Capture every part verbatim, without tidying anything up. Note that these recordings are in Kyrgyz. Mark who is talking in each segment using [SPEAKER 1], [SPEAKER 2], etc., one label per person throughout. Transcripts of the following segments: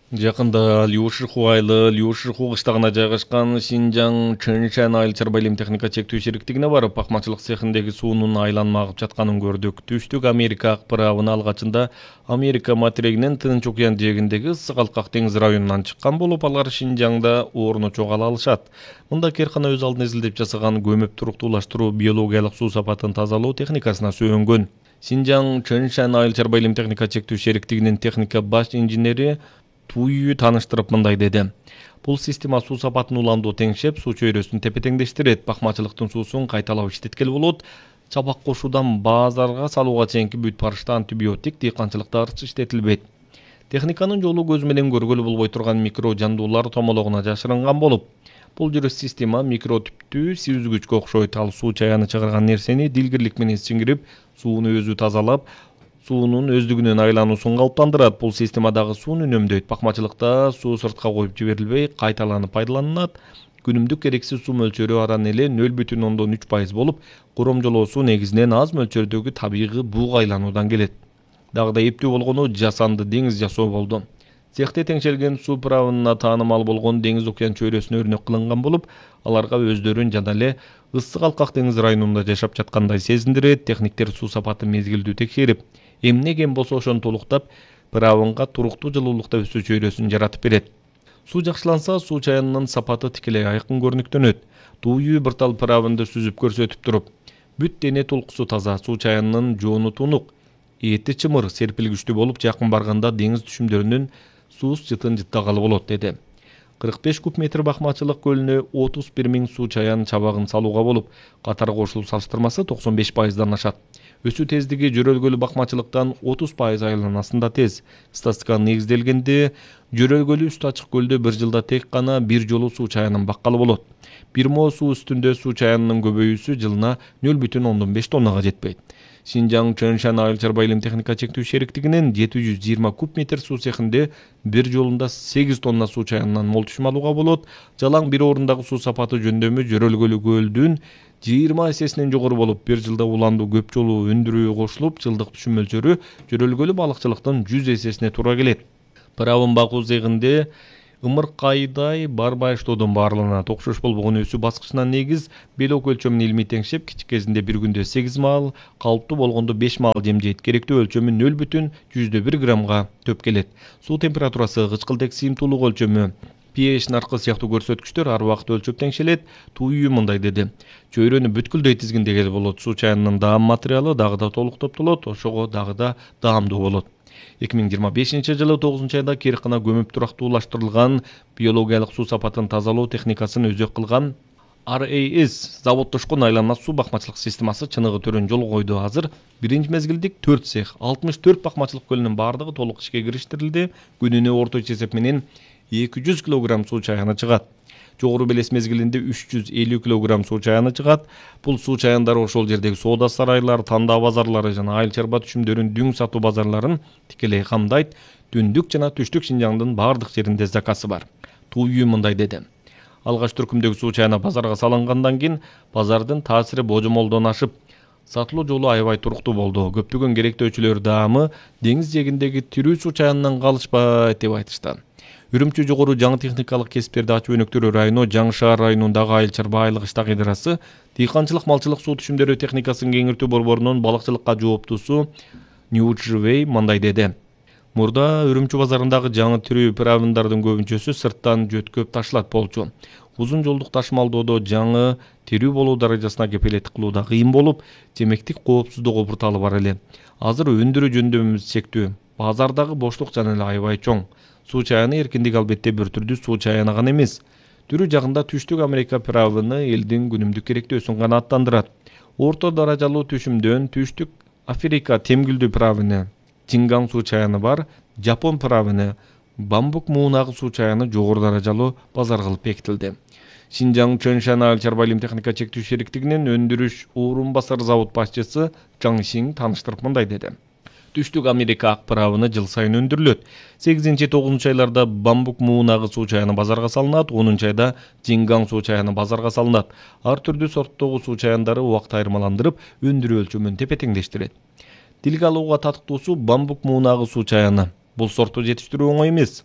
[SPEAKER 1] Жакында Люшиху айлы Люшиху кыштагына жайгашкан Шинжаң Чэншэн айыл чарба илим техника чектүү шериктигине барып, бакмачылык цехиндеги суунун айланма агып жатканын көрдүк. Түштүк Америка акпарабын алгачында Америка материгинин Тынч океан жээгиндеги ысык алкак деңиз районунан чыккан болуп, алар Шинжаңда орночо кала алышат. Мында Керкана өз алдына изилдеп жасаган көмүп туруктуулаштыруу биологиялык суу сапатын тазалоо техникасына сүйөнгөн. Шинжаң Чэншэн айыл чарба илим техника чектүү шериктигинин техника баш инженери Туйю таныштырып мындай деди. Бул система суу сапатын уламдуу теңшеп, суу чөйрөсүн тепе-теңдештирет, бакмачылыктын суусун кайталап иштеткели болот. Чабак кошуудан базарга салууга чейинки бүт барышта антибиотик, дыйканчылыкта ырчы иштетилбейт. Техниканын жолу көз менен көргөлү болбой турган микро жандуулар томологуна жашырынган болуп, бул жүрөс система микро түптүү сүзгүчкө окшойт. Ал суу чаяны чыгарган нерсени дилгирлик менен сиңирип, сууну өзү тазалап, суунун өздүгүнөн айлануусун калыптандырат. Бул системадагы сууну үнөмдөйт. Бакмачылыкта суу сыртка коюп жиберилбей, кайталанып пайдаланылат. Күнүмдүк керексиз суу мөлчөрү аран эле нөл бүтүн ондон үч пайыз болуп, коромжолоосу негизинен аз мөлчөрдөгү табигый буга айлануудан келет. Дагы да эптүү болгону жасанды деңиз жасоо болду. Цехте теңшелген суу правына таанымал болгон деңиз океан чөйрөсүнө өрнөк кылынган болуп, аларга өздөрүн жана эле ысык алкак деңиз районунда жашап жаткандай сезиндирет. Техниктер суу сапатын мезгилдүү текшерип, эмне кем болсо ошону толуктап, правынга туруктуу жылуулукта өсүү чөйрөсүн жаратып берет. Суу жакшыланса, суу чаянынын сапаты тикелей айкын көрүнүктөнөт. Туйу бир тал правынды сүзүп көрсөтүп туруп, бүт дене толкусу таза, суу чаянынын жоону тунук, эти чымыр, серпилгичтүү болуп, жакын барганда деңиз түшүмдөрүнүн сууз жытын жыттагалы болот, деди. кырк беш куб метр бакмачылык көлүнө отуз бир миң суу чаян чабагын салууга болуп, катар кошулуп салыштырмасы токсон беш пайыздан ашат. Өсүү тездиги жөрөлгөлүү бакмачылыктан отуз пайыз айланасында тез. Статистикага негизделгенде, жөрөлгөлүү үстү ачык көлдө бир жылда тек гана бир жолу суу чаянын баккалы болот. Бир мо суу үстүндө суу чаянынын көбөйүүсү жылына нөл бүтүн ондон беш тоннага жетпейт. Шинжаң Чэншэн айыл чарба илим техника чектүү шериктигинин жети жүз жыйырма куб метр суу цехинде бир жолунда сегиз тонна суу чаянынан мол түшүм алууга болот. Жалаң бир орундагы суу сапаты жөндөмү жөрөлгөлүү көлдүн жыйырма эсесинен жогору болуп, бир жылда уламдуу көп жолу өндүрүү кошулуп, жылдык түшүм мөлчөрү жөрөлгөлүү балыкчылыктын жүз эсесине туура келет. Правын багуу цехинде ымыркайдай барбай иштоодон баарланат. Окшош болбогон өсүү баскычына негиз белок өлчөмүн илмий теңшеп, кичикезинде бир күндө сегиз маал, калыптуу болгондо беш маал жемжейт. Керектүү өлчөмү нөл бүтүн жүздө бир граммга төп келет. Суу температурасы, кычкылдык сыйымдуулук өлчөмү, pH наркы сыяктуу көрсөткүчтөр ар убакыт өлчөп теңшелет. Туйу мындай деди. Чөйрөнү бүткүлдөй тизгиндегеле болот. Суу чаянынын даам материалы дагы да толук топтолот, ошого дагы да даамдуу болот. эки миң жыйырма бешинчи жылы тогузунчу айда Керкана көмүп турактуулаштырылган биологиялык суу сапатын тазалоо техникасын өзөк кылган ар эй эс заводдошкон айланма суу бакмачылык системасы чыныгы төрөн жол койду. Азыр биринчи мезгилдик төрт цех, алтымыш төрт бакмачылык көлүнүн бардыгы толук ишке кириштирилди. Күнүнө орточо эсеп менен эки жүз килограмм суу чаяны чыгат. Жогору белес мезгилинде үч жүз элүү килограмм суу чаяны чыгат. Бул суу чаяндары ошол жердеги соода сарайлар, тандаа базарлары жана айыл чарба түшүмдөрүн дүң сатуу базарларын тикелей камдайт. Түндүк жана түштүк Шинжаңдын бардык жеринде заказы бар. Туйу мындай деди. Алгач түркүмдөгү суу чаяна базарга салынгандан кийин базардын таасири божомолдон ашып, сатылуу жолу аябай туруктуу болду. Көптөгөн керектөөчүлөр даамы деңиз жээгиндеги тирүү суу чаянынан калышпайт деп айтышты. Үрүмчү жогору жаңы техникалык кесиптерди ачуу өнөктөрү району Жаңы шаар районундагы айыл чарба айылык иштак ыйдарасы дыйканчылык малчылык суу түшүмдөрү техникасын кеңиртүү борборунун балыкчылыкка жооптуусу Ньюджвей мындай деди. Мурда Үрүмчү базарындагы жаңы тирүү правындардын көбүнчөсү сырттан жөткөп ташылат болчу. Узун жолдук ташымалдоодо жаңы тирүү болуу даражасына кепилеттик кылуу да кыйын болуп, жемектик коопсуздук обурталы бар эле. Азыр өндүрүү жөндөмүбүз чектүү. Базардагы боштук жана эле аябай чоң. Суу чаяны эркиндик албетте бир түрдүү суу чаяны гана эмес. Түрү жагында түштүк Америка правыны элдин күнүмдүк керектөөсүн гана аттандырат. Орто даражалуу түшүмдөн түштүк Африка темгүлдүү правыны, Чингаң суу чаяны бар, Жапон правыны, Бамбук муунагы суу чаяны жогору даражалуу базар кылып бекитилди. Шинжаң Чэншэн айыл чарба илим техника чектүү шериктигинин өндүрүш орун басар завод башчысы Чаң Сиң таныштырып мындай деди. Түштүк Америка ак правыны жыл сайын өндүрүлөт. сегизинчи тогузунчу айларда Бамбук муунагы суу чаяны базарга салынат, онунчу айда Чингаң суу чаяны базарга салынат. Ар түрдүү сорттогу суу чаяндары убакыт айырмаландырып, өндүрүү өлчөмүн тепе-теңдештирет. Тилге алууга татыктуусу Бамбук муунагы суу чаяны. Бул сорту жетиштирүү оңой эмес.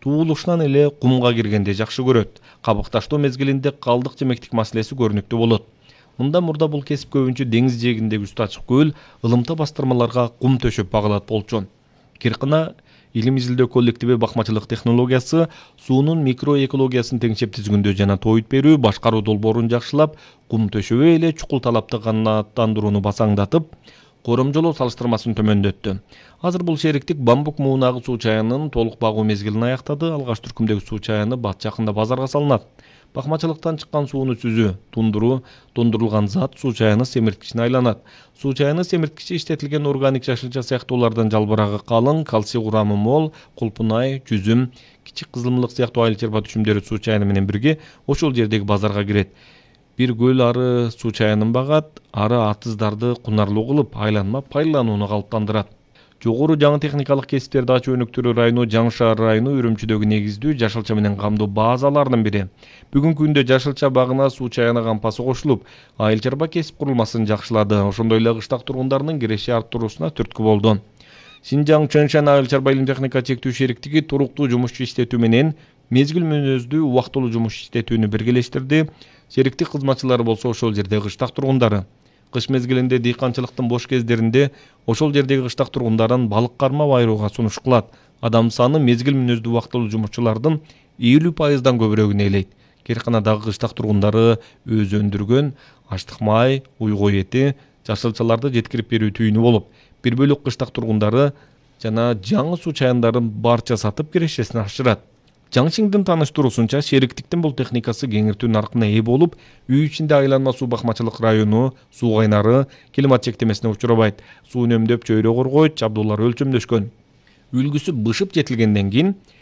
[SPEAKER 1] суулушунан эле кумга киргенди жакшы көрөт. Кабыкташтоо мезгилинде калдык жемектик маселеси көрүнүктүү болот. Мындан мурда бул кесип көбүнчө деңиз жээгиндеги үстү ачык көл, ылымта бастырмаларга кум төшөп багылат болчу. Киркына илим изилдөө коллективи бакмачылык технологиясы суунун микроэкологиясын теңшеп түзгүндө жана тоют берүү, башкаруу долбоорун жакшылап, кум төшөбөй эле чукул талапты канааттандырууну басаңдатып, коромжолоо салыштырмасын төмөндөттү. Азыр бул шериктик Бамбук муунагы суу чаянын толук багуу мезгилин аяктады. Алгаш түркүмдөгү суу чаяны бат жакында базарга салынат. Бакмачылыктан чыккан сууну сүзүү, тундуруу, тундурулган зат суу чаяны семирткичине айланат. Суу чаяны семирткичи иштетилген органик жашылча сыяктуулардан жалбырагы калың, кальций курамы мол, кулпунай, жүзүм, кичик кызылмылык сыяктуу айыл чарба түшүмдөрү суу чаяны менен бирге ошол жердеги базарга кирет. Бир көл ары суу чаянын багат, ары атыздарды кунарлуу кылып, айланма пайдаланууну калыптандырат. Жогору жаңы техникалык кесиптерди ачуу өнүктүрүү району Жаңы Шаар району Үрүмчүдөгү негиздүү жашылча менен камдоо базаларынын бири. Бүгүнкү күндө жашылча багына суу чаяны кампасы кошулуп, айыл чарба кесип курулмасын жакшылады. Ошондой эле кыштак тургундарынын киреши арттыруусуна түрткү болду. Шинжаң Чөншен айыл чарба илим техника чектүү шериктиги туруктуу жумушчу иштетүү менен мезгил мүнөздүү убактылуу жумуш иштетүүнү биргелештирди. Шериктик кызматчылары болсо ошол жерде кыштак тургундары. Кыш мезгилинде дыйканчылыктын бош кездеринде ошол жердеги кыштак тургундарын балык кармап айырууга сунуш кылат. Адам саны мезгил мүнөздүү убактылуу жумушчулардын элүү пайыздан көбүрөгүн ээлейт. Кирканадагы кыштак тургундары өзү өндүргөн аштык май, уйгу эти, жашылчаларды жеткирип берүү түйүнү болуп, бир бөлүк кыштак тургундары жана жаңы суу чаяндарын барча сатып кирешесин ашырат. Жаңшиңдин тааныштыруусунча, шериктиктин бул техникасы кеңиртүү наркына ээ болуп, үй ичинде айланма суу бакмачылык району, суу кайнары, климат чектемесине учурабайт. Суу үнөмдөп чөйрө коргойт, жабдуулар өлчөмдөшкөн. Үлгүсү бышып жетилгенден кийин